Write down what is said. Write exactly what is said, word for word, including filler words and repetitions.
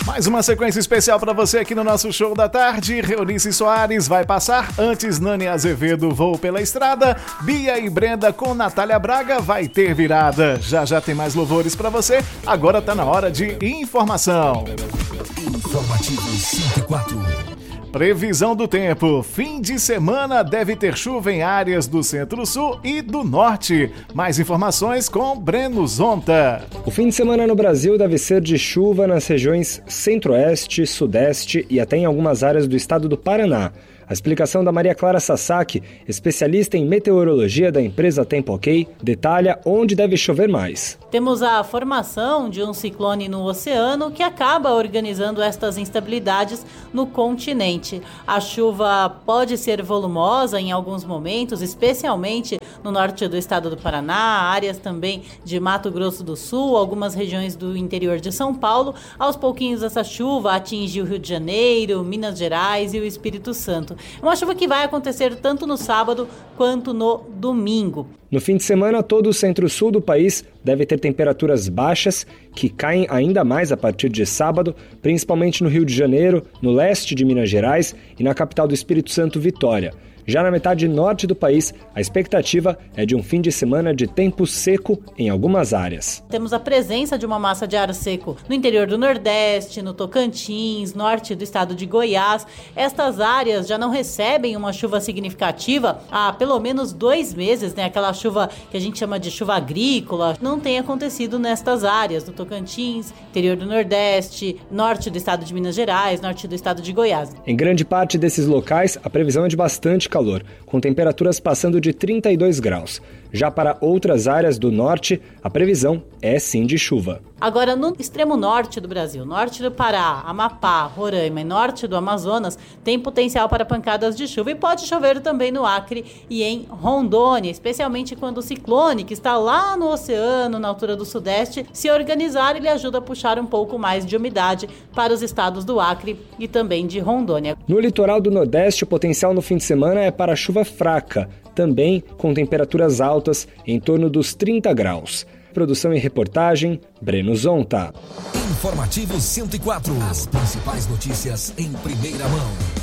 Mais uma sequência especial para você aqui no nosso Show da Tarde. Reunice Soares vai passar, antes Nani Azevedo, Voo pela Estrada. Bia e Brenda com Natália Braga vai ter virada. Já já tem mais louvores para você. Agora tá na hora de informação. Informativo cinquenta e quatro. Previsão do tempo. Fim de semana deve ter chuva em áreas do Centro-Sul e do Norte. Mais informações com Breno Zonta. O fim de semana no Brasil deve ser de chuva nas regiões Centro-Oeste, Sudeste e até em algumas áreas do estado do Paraná. A explicação da Maria Clara Sasaki, especialista em meteorologia da empresa Tempo Ok, detalha onde deve chover mais. Temos a formação de um ciclone no oceano que acaba organizando estas instabilidades no continente. A chuva pode ser volumosa em alguns momentos, especialmente no norte do estado do Paraná, áreas também de Mato Grosso do Sul, algumas regiões do interior de São Paulo. Aos pouquinhos essa chuva atinge o Rio de Janeiro, Minas Gerais e o Espírito Santo. É uma chuva que vai acontecer tanto no sábado quanto no domingo. No fim de semana, todo o centro-sul do país deve ter temperaturas baixas, que caem ainda mais a partir de sábado, principalmente no Rio de Janeiro, no leste de Minas Gerais e na capital do Espírito Santo, Vitória. Já na metade norte do país, a expectativa é de um fim de semana de tempo seco em algumas áreas. Temos a presença de uma massa de ar seco no interior do Nordeste, no Tocantins, norte do estado de Goiás. Estas áreas já não recebem uma chuva significativa há pelo menos dois meses, né? Aquela chuva que a gente chama de chuva agrícola, não tem acontecido nestas áreas do Tocantins, interior do Nordeste, norte do estado de Minas Gerais, norte do estado de Goiás. Em grande parte desses locais, a previsão é de bastante calor. calor, com temperaturas passando de trinta e dois graus. Já para outras áreas do norte, a previsão é sim de chuva. Agora, no extremo norte do Brasil, norte do Pará, Amapá, Roraima e norte do Amazonas, tem potencial para pancadas de chuva e pode chover também no Acre e em Rondônia, especialmente quando o ciclone, que está lá no oceano, na altura do Sudeste, se organizar, ele ajuda a puxar um pouco mais de umidade para os estados do Acre e também de Rondônia. No litoral do Nordeste, o potencial no fim de semana é para chuva fraca, também com temperaturas altas em torno dos trinta graus. Produção e reportagem, Breno Zonta. Informativo cento e quatro. As principais notícias em primeira mão.